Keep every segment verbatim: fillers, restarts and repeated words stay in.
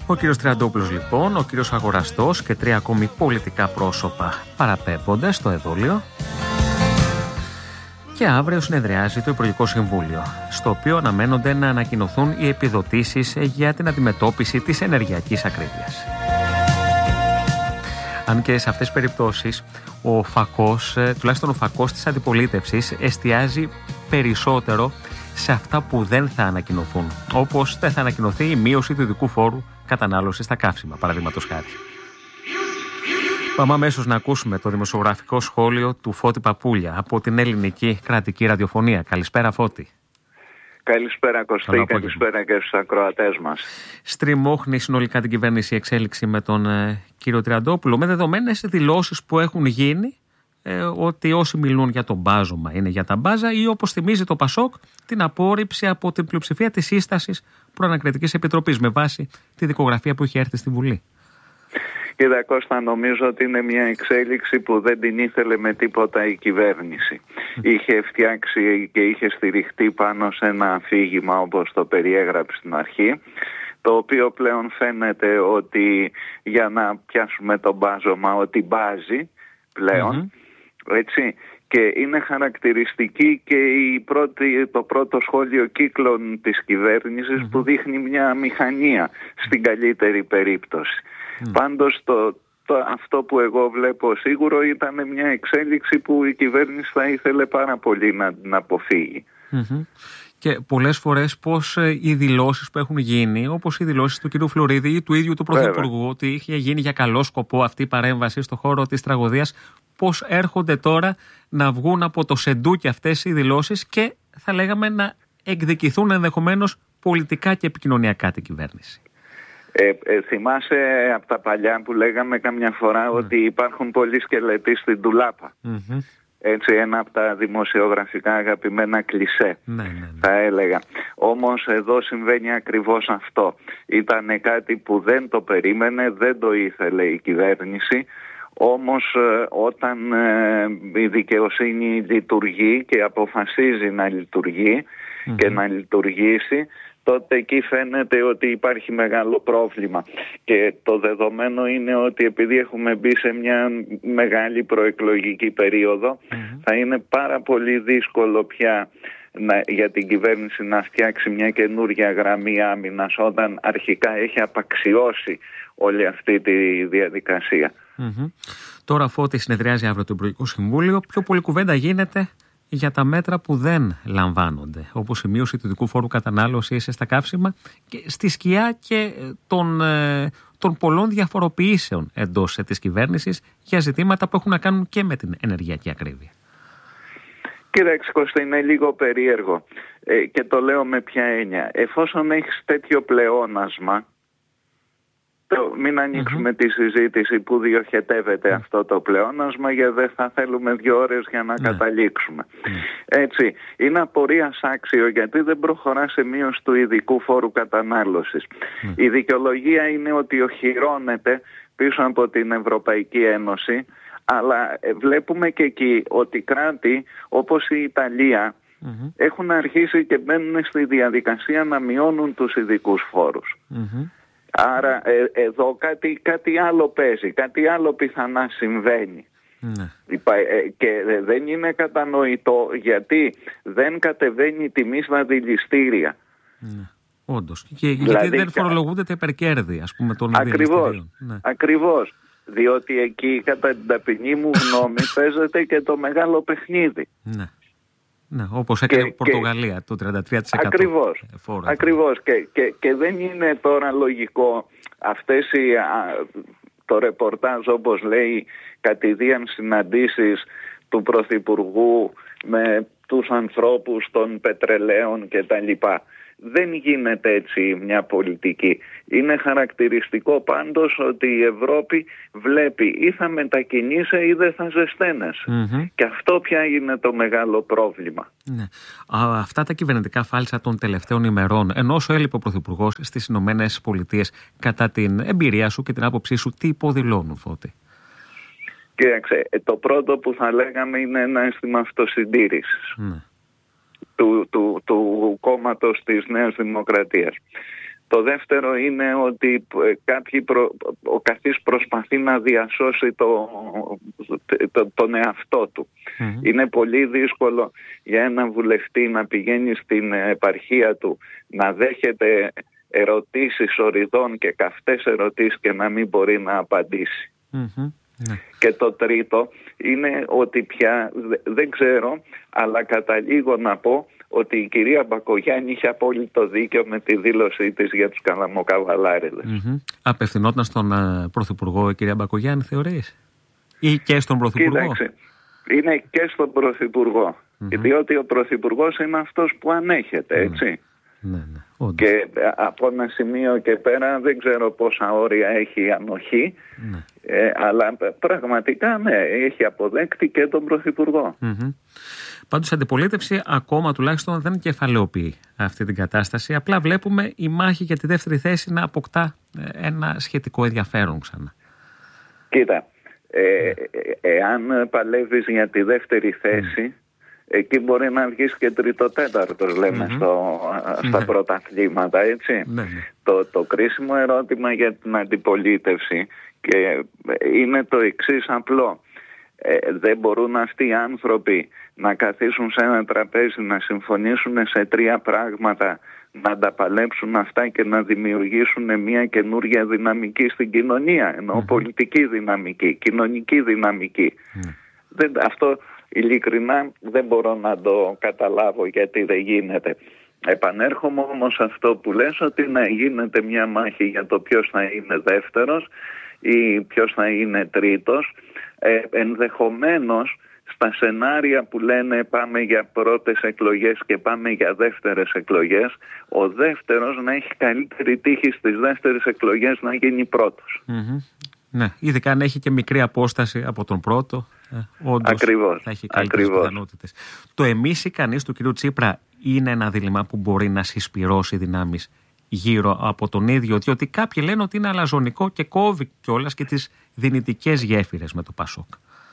Ο κύριος Τριαντόπουλος λοιπόν, ο κύριος Αγοραστός και τρία ακόμη πολιτικά πρόσωπα παραπέμπονται στο εδόλιο. Και αύριο συνεδριάζει το Υπουργικό Συμβούλιο, στο οποίο αναμένονται να ανακοινωθούν οι επιδοτήσεις για την αντιμετώπιση της ενεργειακής ακρίβειας. Αν και σε αυτές τις περιπτώσεις ο φακός, τουλάχιστον ο φακός της αντιπολίτευσης, εστιάζει περισσότερο σε αυτά που δεν θα ανακοινωθούν, όπως δεν θα ανακοινωθεί η μείωση του ειδικού φόρου κατανάλωσης στα καύσιμα, παραδείγματος χάρη. Πάμε αμέσως να ακούσουμε το δημοσιογραφικό σχόλιο του Φώτη Παπούλια από την Ελληνική Κρατική Ραδιοφωνία. Καλησπέρα, Φώτη. Καλησπέρα, Κωστή, καλησπέρα και στους ακροατές μας. Στριμώχνει συνολικά την κυβέρνηση η εξέλιξη με τον ε, κύριο Τριαντόπουλο, με δεδομένες δηλώσεις που έχουν γίνει ε, ότι όσοι μιλούν για το μπάζωμα είναι για τα μπάζα, ή όπως θυμίζει το Πασόκ, την απόρριψη από την πλειοψηφία της σύστασης προανακριτικής επιτροπής με βάση τη δικογραφία που είχε έρθει στη Βουλή. Κοίτα Κώστα, νομίζω ότι είναι μια εξέλιξη που δεν την ήθελε με τίποτα η κυβέρνηση. Είχε φτιάξει και είχε στηριχτεί πάνω σε ένα αφήγημα, όπως το περιέγραψε στην αρχή, το οποίο πλέον φαίνεται ότι, για να πιάσουμε το μπάζωμα, ότι μπάζει πλέον, mm-hmm. έτσι. Και είναι χαρακτηριστική και η πρώτη, το πρώτο σχόλιο κύκλων της κυβέρνησης mm-hmm. που δείχνει μια μηχανία στην καλύτερη περίπτωση. Mm. Πάντως το, το, αυτό που εγώ βλέπω σίγουρο ήταν μια εξέλιξη που η κυβέρνηση θα ήθελε πάρα πολύ να, να αποφύγει. Mm-hmm. Και πολλές φορές πως οι δηλώσεις που έχουν γίνει, όπως οι δηλώσεις του κ. Φλωρίδη ή του ίδιου του Πρωθυπουργού, ότι είχε γίνει για καλό σκοπό αυτή η παρέμβαση στο χώρο της τραγωδίας, πως έρχονται τώρα να βγουν από το σεντούκι αυτές οι δηλώσεις και θα λέγαμε να εκδικηθούν ενδεχομένως πολιτικά και επικοινωνιακά την κυβέρνηση. Ε, ε, θυμάσαι από τα παλιά που λέγαμε καμιά φορά mm. ότι υπάρχουν πολλοί σκελετοί στην ντουλάπα. Mm-hmm. Έτσι, ένα από τα δημοσιογραφικά αγαπημένα κλισέ, ναι, ναι, ναι. θα έλεγα. Όμως εδώ συμβαίνει ακριβώς αυτό. Ήταν κάτι που δεν το περίμενε, δεν το ήθελε η κυβέρνηση. Όμως ε, όταν ε, η δικαιοσύνη λειτουργεί και αποφασίζει να λειτουργεί mm-hmm. και να λειτουργήσει, τότε εκεί φαίνεται ότι υπάρχει μεγάλο πρόβλημα. Και το δεδομένο είναι ότι επειδή έχουμε μπει σε μια μεγάλη προεκλογική περίοδο, mm-hmm. θα είναι πάρα πολύ δύσκολο πια να, για την κυβέρνηση να φτιάξει μια καινούργια γραμμή άμυνας όταν αρχικά έχει απαξιώσει όλη αυτή τη διαδικασία. Mm-hmm. Τώρα, Φώτη, συνεδριάζει αύριο το Υπουργικό Συμβούλιο. Πιο πολλή κουβέντα γίνεται για τα μέτρα που δεν λαμβάνονται, όπως η μείωση του ειδικού φόρου κατανάλωσης στα καύσιμα, και στη σκιά και των, των πολλών διαφοροποιήσεων εντός της κυβέρνησης για ζητήματα που έχουν να κάνουν και με την ενεργειακή ακρίβεια. Κοίταξε Κώστα, είναι λίγο περίεργο ε, και το λέω με ποια έννοια. Εφόσον έχεις τέτοιο πλεόνασμα, το, μην ανοίξουμε mm-hmm. τη συζήτηση που διοχετεύεται mm. αυτό το πλεόνασμα, γιατί δεν θα θέλουμε δύο ώρες για να mm. καταλήξουμε. Mm. Έτσι, είναι απορίας άξιο γιατί δεν προχωρά σε μείωση του ειδικού φόρου κατανάλωσης. Mm. Η δικαιολογία είναι ότι οχυρώνεται πίσω από την Ευρωπαϊκή Ένωση, αλλά βλέπουμε και εκεί ότι κράτη όπως η Ιταλία mm-hmm. έχουν αρχίσει και μπαίνουν στη διαδικασία να μειώνουν τους ειδικούς φόρους. Mm-hmm. Άρα ε, εδώ κάτι, κάτι άλλο παίζει, κάτι άλλο πιθανά συμβαίνει. Ναι. Και δεν είναι κατανοητό γιατί δεν κατεβαίνει η τιμή στα δηληστήρια. Ναι. Όντως. Και δηλαδή, γιατί δεν φορολογούνται τα υπερκέρδη, ας πούμε, των δηληστηρίων. Ναι. Ακριβώς. Διότι εκεί, κατά την ταπεινή μου γνώμη, παίζεται και το μεγάλο παιχνίδι. Ναι. Ναι, όπως έκανε η Πορτογαλία, και, το τριάντα τρία τοις εκατό. Ακριβώς, φόρο, ακριβώς. Και, και, και δεν είναι τώρα λογικό αυτές οι, α, το ρεπορτάζ, όπως λέει, κατηδίαν συναντήσεις του Πρωθυπουργού με τους ανθρώπους των πετρελαίων κτλ. Δεν γίνεται έτσι μια πολιτική. Είναι χαρακτηριστικό πάντως ότι η Ευρώπη βλέπει ή θα μετακινείσαι ή δεν θα ζεσταίνεσαι. Mm-hmm. Και αυτό πια είναι το μεγάλο πρόβλημα. Ναι. Α, αυτά τα κυβερνητικά φάλτσα των τελευταίων ημερών, ενώ όσο έλειπε ο Πρωθυπουργός στις Ηνωμένες Πολιτείες, κατά την εμπειρία σου και την άποψή σου, τι υποδηλώνουν, Φώτη? Κοίταξε, το πρώτο που θα λέγαμε είναι ένα αίσθημα αυτοσυντήρησης. Mm. Του, του, του κόμματος της Νέας Δημοκρατίας. Το δεύτερο είναι ότι κάποιοι προ, ο καθής προσπαθεί να διασώσει το, το, τον εαυτό του. Mm-hmm. Είναι πολύ δύσκολο για ένα βουλευτή να πηγαίνει στην επαρχία του, να δέχεται ερωτήσεις οριδών και καυτές ερωτήσεις και να μην μπορεί να απαντήσει. Mm-hmm. Yeah. Και το τρίτο είναι ότι πια δεν ξέρω, αλλά καταλήγω να πω ότι η κυρία Μπακογιάννη είχε απόλυτο δίκιο με τη δήλωσή της για τους καλαμοκαβαλάριδες. Mm-hmm. Απευθυνόταν στον uh, Πρωθυπουργό η κυρία Μπακογιάννη, θεωρείς? Ή και στον Πρωθυπουργό? Κοίταξε, είναι και στον Πρωθυπουργό. Mm-hmm. Διότι ο Πρωθυπουργός είναι αυτός που ανέχεται, έτσι. Mm-hmm. Ναι, ναι. Όντως. Και από ένα σημείο και πέρα δεν ξέρω πόσα όρια έχει η ανοχή, ναι. ε, αλλά πραγματικά ναι, έχει αποδέκτη και τον Πρωθυπουργό. Mm-hmm. Πάντως η αντιπολίτευση ακόμα τουλάχιστον δεν κεφαλαιοποιεί αυτή την κατάσταση. Απλά βλέπουμε η μάχη για τη δεύτερη θέση να αποκτά ένα σχετικό ενδιαφέρον ξανά. Κοίτα, ε, εάν παλεύεις για τη δεύτερη θέση, mm. εκεί μπορεί να βγεις και τρίτο-τέταρτος, λέμε, mm-hmm. στο, στα mm-hmm. πρώτα αθλήματα, έτσι. Mm-hmm. Το, το κρίσιμο ερώτημα για την αντιπολίτευση και είναι το εξής απλό. Ε, δεν μπορούν αυτοί οι άνθρωποι να καθίσουν σε ένα τραπέζι, να συμφωνήσουν σε τρία πράγματα, να τα παλέψουν αυτά και να δημιουργήσουν μια καινούργια δυναμική στην κοινωνία, ενώ mm-hmm. πολιτική δυναμική, κοινωνική δυναμική. Mm. Δεν, αυτό ειλικρινά δεν μπορώ να το καταλάβω γιατί δεν γίνεται. Επανέρχομαι όμως σε αυτό που λες, ότι να γίνεται μια μάχη για το ποιος θα είναι δεύτερος ή ποιος θα είναι τρίτος. Ε, ενδεχομένως στα σενάρια που λένε πάμε για πρώτες εκλογές και πάμε για δεύτερες εκλογές, ο δεύτερος να έχει καλύτερη τύχη στις δεύτερες εκλογές να γίνει πρώτος. Mm-hmm. Ναι, ειδικά αν έχει και μικρή απόσταση από τον πρώτο, ε, όντως ακριβώς, θα έχει καλύτερες πιθανότητες. Το εμείς ή κανείς του κυρίου Τσίπρα είναι ένα δίλημμα που μπορεί να συσπυρώσει δυνάμεις γύρω από τον ίδιο, διότι κάποιοι λένε ότι είναι αλαζονικό και κόβει κιόλας και τις δυνητικές γέφυρες με το Πασόκ.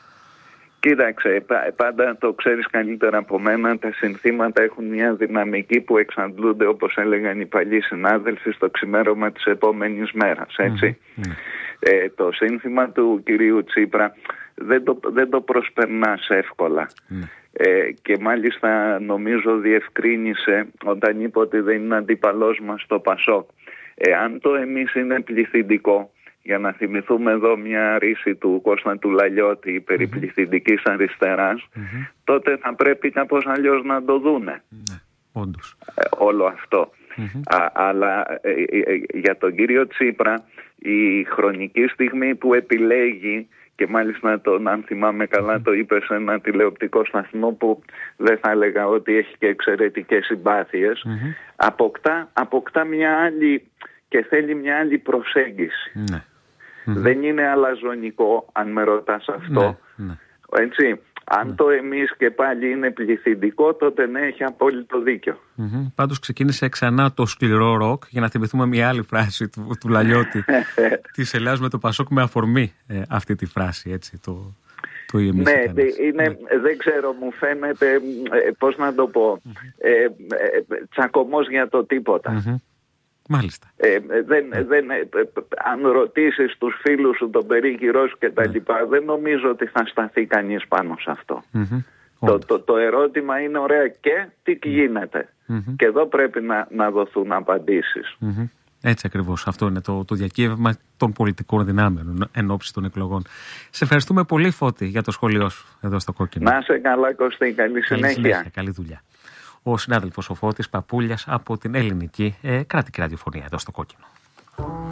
Κοίταξε, πάντα το ξέρεις καλύτερα από μένα, τα συνθήματα έχουν μια δυναμική που εξαντλούνται, όπως έλεγαν οι παλιοί συνάδελφοι, στο ξημέρωμα της επόμενης μέρας, έτσι. Mm-hmm. Ε, το σύνθημα του κυρίου Τσίπρα δεν το, δεν το προσπερνάς εύκολα. Mm. Ε, και μάλιστα νομίζω διευκρίνησε όταν είπε ότι δεν είναι αντίπαλός μας το Πασόκ. Εάν το εμείς είναι πληθυντικό, για να θυμηθούμε εδώ μια ρίση του Κώστα του Λαλιώτη περί mm-hmm. πληθυντικής αριστεράς, mm-hmm. τότε θα πρέπει κάπως αλλιώς να το δούνε. Mm-hmm. Όντως. Ε, όλο αυτό. Mm-hmm. Α, αλλά ε, ε, ε, για τον κύριο Τσίπρα η χρονική στιγμή που επιλέγει, και μάλιστα τον, αν θυμάμαι καλά, το είπε σε ένα τηλεοπτικό σταθμό που δεν θα έλεγα ότι έχει και εξαιρετικές συμπάθειες, mm-hmm. αποκτά, αποκτά μια άλλη και θέλει μια άλλη προσέγγιση. Mm-hmm. Δεν είναι αλαζονικό, αν με ρωτάς αυτό. Mm-hmm. Έτσι, αν mm-hmm. το εμείς και πάλι είναι πληθυντικό, τότε ναι, έχει απόλυτο δίκιο. Mm-hmm. Πάντως ξεκίνησε ξανά το σκληρό ροκ, για να θυμηθούμε μια άλλη φράση του, του Λαλιώτη της Ελλάδας με το Πασόκ, με αφορμή ε, αυτή τη φράση, έτσι, το, το εμείς. Ναι, είναι, ναι, δεν ξέρω, μου φαίνεται, ε, πώς να το πω, mm-hmm. ε, ε, τσακωμός για το τίποτα. Mm-hmm. Μάλιστα. Ε, δεν, δεν, ε, αν ρωτήσεις τους φίλους σου, τον περίγυρό σου και τα λοιπά, δεν νομίζω ότι θα σταθεί κανείς πάνω σε αυτό. Mm-hmm. Το, το, το ερώτημα είναι ωραία και τι γίνεται. Mm-hmm. Και εδώ πρέπει να, να δοθούν απαντήσεις. Mm-hmm. Έτσι ακριβώς. Αυτό είναι το, το διακύβευμα των πολιτικών δυνάμεων εν ώψη των εκλογών. Σε ευχαριστούμε πολύ, Φώτη, για το σχόλιο σου εδώ στο Κόκκινο. Να σε καλά, Κωστή. Καλή, καλή συνέχεια. συνέχεια. Καλή δουλειά. Ο συνάδελφος ο Φώτης Παπούλιας από την ελληνική ε, κρατική ραδιοφωνία εδώ στο Κόκκινο.